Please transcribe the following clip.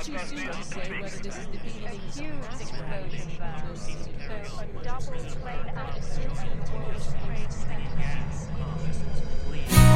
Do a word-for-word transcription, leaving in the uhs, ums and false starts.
too soon to say whether this is the beginning Huge explosion burst. The double plane acquisition